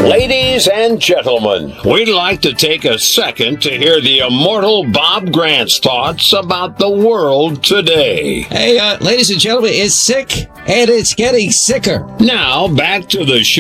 Ladies and gentlemen, we'd like to take a second to hear the immortal Bob Grant's thoughts about the world today. Hey, ladies and gentlemen, it's sick, and it's getting sicker. Now, back to the show.